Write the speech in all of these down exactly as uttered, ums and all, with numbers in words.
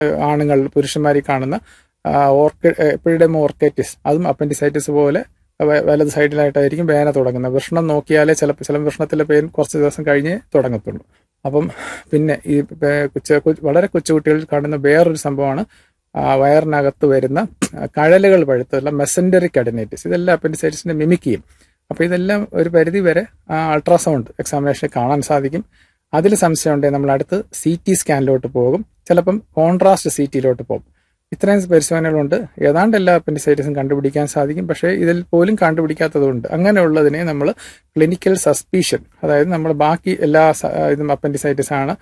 ആണുങ്ങൾ പുരുഷന്മാരിൽ കാണുന്ന ഓർക്കി എപ്പിഡെമ ഓർക്കൈറ്റിസ്, അതും അപ്പൻഡിസൈറ്റിസ് പോലെ വലത് സൈഡിലായിട്ടായിരിക്കും വേദന തുടങ്ങുന്നത്. വൃഷണം നോക്കിയാലേ ചിലപ്പോൾ ചില വൃഷണത്തിലെ പെയിൻ കുറച്ച് ദിവസം കഴിഞ്ഞേ തുടങ്ങത്തുള്ളൂ. അപ്പം പിന്നെ ഈ വളരെ കൊച്ചുകുട്ടികളിൽ കാണുന്ന വേറൊരു സംഭവമാണ് വയറിനകത്ത് വരുന്ന കഴലുകൾ പഴുത്തുള്ള മെസൻറ്ററിക് അഡിനൈറ്റിസ്. ഇതെല്ലാം അപ്പൻഡിസൈറ്റിസിനെ മിമിക് ചെയ്യും. അപ്പോൾ ഇതെല്ലാം ഒരു പരിധി വരെ അൾട്രാസൗണ്ട് എക്സാമിനേഷനിൽ കാണാൻ സാധിക്കും. അതിൽ സംശയം ഉണ്ടെങ്കിൽ നമ്മൾ അടുത്ത് സി ടി സ്കാനിലോട്ട് പോകും, ചിലപ്പം കോൺട്രാസ്റ്റ് സി ടിയിലോട്ട് പോകും. ഇത്രയും പരിശോധനകളുണ്ട്. ഏതാണ്ട് എല്ലാ അപ്പൻഡിസൈറ്റിസും കണ്ടുപിടിക്കാൻ സാധിക്കും. പക്ഷേ ഇതിൽ പോലും കണ്ടുപിടിക്കാത്തതുണ്ട്. അങ്ങനെയുള്ളതിനെ നമ്മൾ ക്ലിനിക്കൽ സസ്പീഷൻ, അതായത് നമ്മൾ ബാക്കി എല്ലാ ഇതും അപ്പൻഡിസൈറ്റിസ് ആണ്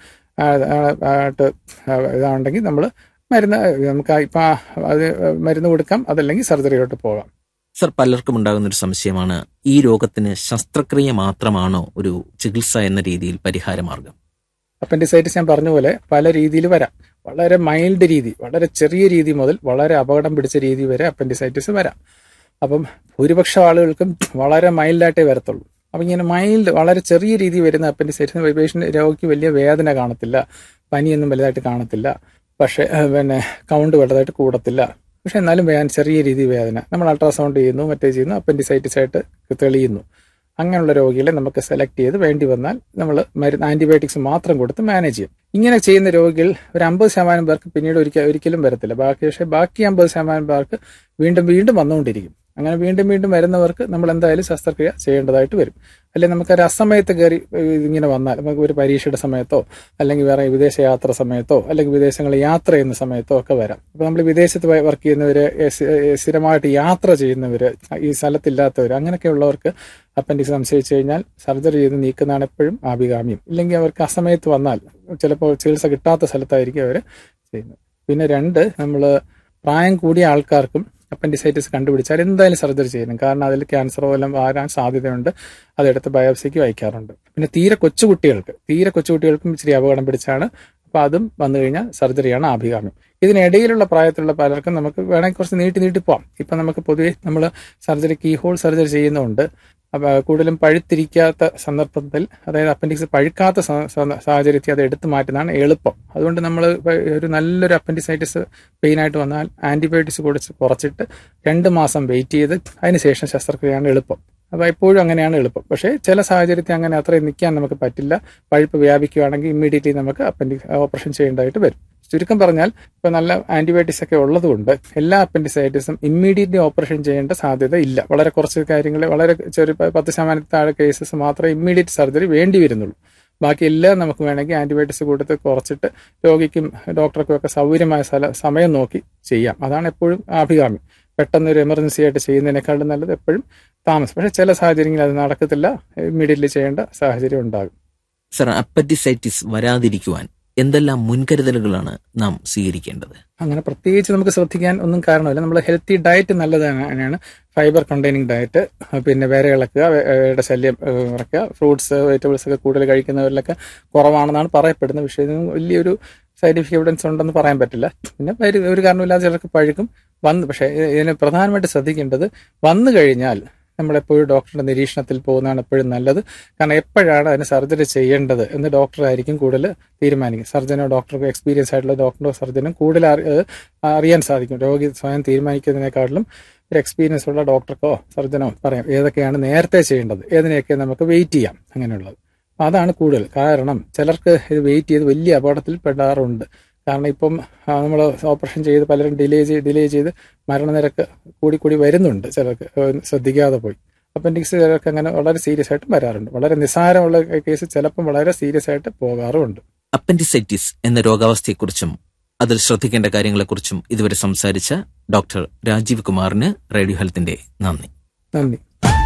ഇതാണെങ്കിൽ നമ്മൾ മരുന്ന് നമുക്ക് ഇപ്പം അത് മരുന്ന് കൊടുക്കാം, അതല്ലെങ്കിൽ സർജറിയിലോട്ട് പോകാം. സർ, പലർക്കും ഉണ്ടാകുന്ന ഒരു സംശയമാണ്, ഈ രോഗത്തിന് ശസ്ത്രക്രിയ മാത്രമാണോ ഒരു ചികിത്സ എന്ന രീതിയിൽ പരിഹാരമാർഗം? അപ്പൻഡിസൈറ്റിസ് ഞാൻ പറഞ്ഞ പോലെ പല രീതിയിൽ വരാം. വളരെ മൈൽഡ് രീതി, വളരെ ചെറിയ രീതി മുതൽ വളരെ അപകടം പിടിച്ച രീതി വരെ അപ്പൻഡിസൈറ്റിസ് വരാം. അപ്പം ഭൂരിപക്ഷം ആളുകൾക്കും വളരെ മൈൽഡായിട്ടേ വരത്തുള്ളൂ. അപ്പം ഇങ്ങനെ മൈൽഡ് വളരെ ചെറിയ രീതി വരുന്ന അപ്പൻഡിസൈറ്റിസ് പേഷ്യൻ്റ് രോഗിക്ക് വലിയ വേദന കാണത്തില്ല, പനിയൊന്നും വലുതായിട്ട് കാണത്തില്ല, പക്ഷേ പിന്നെ കൗണ്ട് വലുതായിട്ട് കൂടത്തില്ല. പക്ഷെ എന്നാലും വേദന, ചെറിയ രീതി വേദന, നമ്മൾ അൾട്രാസൗണ്ട് ചെയ്യുന്നു, മറ്റേ ചെയ്യുന്നു, അപ്പൻഡിസൈറ്റിസ് ആയിട്ട് തെളിയുന്നു. അങ്ങനെയുള്ള രോഗികളെ നമുക്ക് സെലക്ട് ചെയ്ത് വേണ്ടി വന്നാൽ നമ്മൾ മരുന്ന് ആന്റിബയോട്ടിക്സ് മാത്രം കൊടുത്ത് മാനേജ് ചെയ്യും. ഇങ്ങനെ ചെയ്യുന്ന രോഗികൾ ഒരു അമ്പത് ശതമാനം പേർക്ക് പിന്നീട് ഒരിക്കൽ ഒരിക്കലും വരത്തില്ല. ബാക്കി പക്ഷേ ബാക്കി അമ്പത് ശതമാനം പേർക്ക് വീണ്ടും വീണ്ടും വന്നുകൊണ്ടിരിക്കും. അങ്ങനെ വീണ്ടും വീണ്ടും വരുന്നവർക്ക് നമ്മൾ എന്തായാലും ശസ്ത്രക്രിയ ചെയ്യേണ്ടതായിട്ട് വരും. അല്ലെങ്കിൽ നമുക്കൊരു അസമയത്ത് കയറി ഇങ്ങനെ വന്നാൽ, നമുക്ക് ഒരു പരീക്ഷയുടെ സമയത്തോ അല്ലെങ്കിൽ വേറെ വിദേശ യാത്ര സമയത്തോ അല്ലെങ്കിൽ വിദേശങ്ങളിൽ യാത്ര ചെയ്യുന്ന സമയത്തോ ഒക്കെ വരാം. അപ്പോൾ നമ്മൾ വിദേശത്ത് വർക്ക് ചെയ്യുന്നവർ, സ്ഥിരമായിട്ട് യാത്ര ചെയ്യുന്നവർ, ഈ സ്ഥലത്തില്ലാത്തവർ, അങ്ങനെയൊക്കെ ഉള്ളവർക്ക് അപ്പൻഡിക്സ് സംശയിച്ചു കഴിഞ്ഞാൽ സർജറി ചെയ്ത് നീക്കുന്നതാണ് എപ്പോഴും ആഭികാമ്യം. ഇല്ലെങ്കിൽ അവർക്ക് അസമയത്ത് വന്നാൽ ചിലപ്പോൾ ചികിത്സ കിട്ടാത്ത സ്ഥലത്തായിരിക്കും അവർ ചെയ്യുന്നത്. പിന്നെ രണ്ട്, നമ്മൾ പ്രായം കൂടിയ ആൾക്കാർക്കും അപ്പൻഡിസൈറ്റിസ് കണ്ടുപിടിച്ചാൽ എന്തായാലും സർജറി ചെയ്യണം. കാരണം അതിൽ ക്യാൻസറോ എല്ലാം വരാൻ സാധ്യതയുണ്ട്. അതെടുത്ത് ബയോപ്സിക്ക് വയ്ക്കാറുണ്ട്. പിന്നെ തീരെ കൊച്ചുകുട്ടികൾക്ക് തീരെ കൊച്ചുകുട്ടികൾക്കും ഇച്ചിരി അപകടം പിടിച്ചാണ്. അപ്പോൾ അതും വന്നു കഴിഞ്ഞാൽ സർജറിയാണ് ആഭികാമ്യം. ഇതിനിടയിലുള്ള പ്രായത്തിലുള്ള പലർക്കും നമുക്ക് വേണമെങ്കിൽ കുറച്ച് നീട്ടി നീട്ടി പോവാം. ഇപ്പം നമുക്ക് പൊതുവേ നമ്മൾ സർജറി കീ ഹോൾ സർജറി ചെയ്യുന്നുണ്ട്. അപ്പോൾ കൂടുതലും പഴുത്തിരിക്കാത്ത സന്ദർഭത്തിൽ, അതായത് അപ്പൻഡിക്സ് പഴുക്കാത്ത സാഹചര്യത്തിൽ അത് എടുത്തു മാറ്റുന്നതാണ് എളുപ്പം. അതുകൊണ്ട് നമ്മൾ ഒരു നല്ലൊരു അപ്പൻഡിസൈറ്റിസ് പെയിനായിട്ട് വന്നാൽ ആന്റിബയോട്ടിക്സ് കൊടുത്ത് കുറച്ചിട്ട് രണ്ട് മാസം വെയിറ്റ് ചെയ്ത് അതിനുശേഷം ശസ്ത്രക്രിയയാണ് എളുപ്പം. അപ്പോൾ എപ്പോഴും അങ്ങനെയാണ് എളുപ്പം. പക്ഷേ ചില സാഹചര്യത്തിൽ അങ്ങനെ അത്രയും നിൽക്കാൻ നമുക്ക് പറ്റില്ല. പഴുപ്പ് വ്യാപിക്കുകയാണെങ്കിൽ ഇമ്മീഡിയറ്റ്ലി നമുക്ക് അപ്പൻഡിക്സ് ഓപ്പറേഷൻ ചെയ്യേണ്ടതായിട്ട് വരും. ചുരുക്കം പറഞ്ഞാൽ ഇപ്പോൾ നല്ല ആന്റിബയോട്ടിക്സ് ഒക്കെ ഉള്ളതുകൊണ്ട് എല്ലാ അപ്പൻഡിസൈറ്റിസും ഇമ്മീഡിയറ്റ്ലി ഓപ്പറേഷൻ ചെയ്യേണ്ട സാധ്യത ഇല്ല. വളരെ കുറച്ച് കാര്യങ്ങൾ, വളരെ ചെറിയ പത്ത് ശതമാനത്തിൽ താഴെ കേസസ് മാത്രമേ ഇമ്മീഡിയറ്റ് സർജറി വേണ്ടി വരുന്നുള്ളൂ. ബാക്കി എല്ലാം നമുക്ക് വേണമെങ്കിൽ ആന്റിബയോട്ടിക്സ് കൊടുത്ത് കുറച്ചിട്ട് രോഗിക്കും ഡോക്ടർക്കും ഒക്കെ സൗകര്യമായ സ്ഥല സമയം നോക്കി ചെയ്യാം. അതാണ് എപ്പോഴും ആഭികാമ്യം. പെട്ടെന്ന് ഒരു എമർജൻസി ആയിട്ട് ചെയ്യുന്നതിനേക്കാളും നല്ലത് എപ്പോഴും താമസം. പക്ഷേ ചില സാഹചര്യങ്ങളിൽ അത് നടക്കത്തില്ല, ഇമ്മീഡിയറ്റ്ലി ചെയ്യേണ്ട സാഹചര്യം ഉണ്ടാകും. സർ, അപ്പൻഡിസൈറ്റിസ് വരാതിരിക്കുവാൻ എന്തെല്ലാം മുൻകരുതലുകളാണ് നാം സ്വീകരിക്കേണ്ടത്? അങ്ങനെ പ്രത്യേകിച്ച് നമുക്ക് ശ്രദ്ധിക്കാൻ ഒന്നും കാരണമില്ല. നമ്മൾ ഹെൽത്തി ഡയറ്റ് നല്ലതാണ്. ഫൈബർ കണ്ടെയ്നിങ് ഡയറ്റ്, പിന്നെ വേറെ ഇളക്കുക, വേറെ ശല്യം കുറയ്ക്കുക, ഫ്രൂട്ട്സ് വെജിറ്റബിൾസ് ഒക്കെ കൂടുതൽ കഴിക്കുന്നവരിലൊക്കെ കുറവാണെന്നാണ് പറയപ്പെടുന്നത്. പക്ഷേ ഇതിന് വലിയൊരു സയന്റിഫിക് എവിഡൻസ് ഉണ്ടെന്ന് പറയാൻ പറ്റില്ല. പിന്നെ ഒരു കാരണമില്ലാതെ ചിലർക്ക് പഴുക്കും വന്ന്. പക്ഷേ ഇതിന് പ്രധാനമായിട്ട് ശ്രദ്ധിക്കേണ്ടത്, വന്നു കഴിഞ്ഞാൽ നമ്മളെപ്പോഴും ഡോക്ടറുടെ നിരീക്ഷണത്തിൽ പോകുന്നതാണ് എപ്പോഴും നല്ലത്. കാരണം എപ്പോഴാണ് അതിന് സർജറി ചെയ്യേണ്ടത് എന്ന് ഡോക്ടറായിരിക്കും കൂടുതൽ തീരുമാനിക്കും. സർജനോ ഡോക്ടർക്കോ, എക്സ്പീരിയൻസ് ആയിട്ടുള്ള ഡോക്ടറോ സർജനും കൂടുതൽ അറിയാൻ സാധിക്കും. രോഗി സ്വയം തീരുമാനിക്കുന്നതിനേക്കാളും ഒരു എക്സ്പീരിയൻസ് ഉള്ള ഡോക്ടർക്കോ സർജനോ പറയാം ഏതൊക്കെയാണ് നേരത്തെ ചെയ്യേണ്ടത്, ഏതിനെയൊക്കെ നമുക്ക് വെയിറ്റ് ചെയ്യാം. അങ്ങനെയുള്ളത് അതാണ് കൂടുതൽ. കാരണം ചിലർക്ക് ഇത് വെയിറ്റ് ചെയ്ത് വലിയ അപകടത്തിൽ പെടാറുണ്ട്. കാരണം ഇപ്പം നമ്മൾ ഓപ്പറേഷൻ ചെയ്ത് പലരും ഡിലേ ചെയ്ത് ഡിലേ ചെയ്ത് മരണനിരക്ക് കൂടിക്കൂടി വരുന്നുണ്ട്. ചിലർക്ക് ശ്രദ്ധിക്കാതെ പോയി അപ്പൻഡിക്സ് ചിലർക്ക് അങ്ങനെ വളരെ സീരിയസ് ആയിട്ട് വരാറുണ്ട്. വളരെ നിസ്സാരമുള്ള കേസ് ചിലപ്പം വളരെ സീരിയസ് ആയിട്ട് പോകാറുമുണ്ട്. അപ്പൻഡിസൈറ്റിസ് എന്ന രോഗാവസ്ഥയെക്കുറിച്ചും അതിൽ ശ്രദ്ധിക്കേണ്ട കാര്യങ്ങളെക്കുറിച്ചും ഇതുവരെ സംസാരിച്ച ഡോക്ടർ രാജീവ് കുമാറിന് റേഡിയോ ഹെൽത്തിന്റെ നന്ദി. നന്ദി.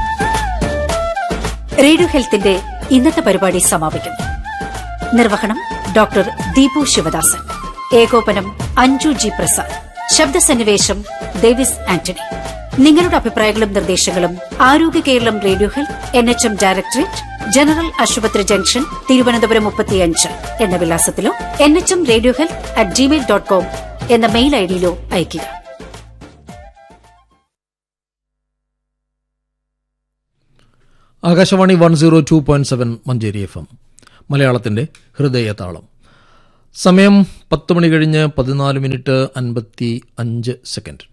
റേഡിയോ ഹെൽത്തിന്റെ ഇന്നത്തെ പരിപാടി സമാപിക്കുന്നു. നിർവഹണം ഡോക്ടർ ദീപു ശിവദാസൻ. ഏകോപനം അഞ്ജു ജി പ്രസാദ്. ശബ്ദസന്നിവേശം ഡേവിസ് ആന്റണി. നിങ്ങളുടെ അഭിപ്രായങ്ങളും നിർദ്ദേശങ്ങളും ആരോഗ്യ Keralam radio health, N H M directorate, general ആശുപത്രി ജംഗ്ഷൻ, തിരുവനന്തപുരം മുപ്പത്തിയഞ്ച് എന്ന വിലാസത്തിലോ N H M radio health at Gmail dot com എന്ന മെയിൽ ഐഡിയിലോ അയയ്ക്കുക. Akashvani one zero two point seven Manjeri F M, മലയാളത്തിന്റെ ഹൃദയതാളം. സമയം പത്ത് മണി കഴിഞ്ഞ് പതിനാല് മിനിറ്റ് അൻപത്തി അഞ്ച് സെക്കൻഡ്.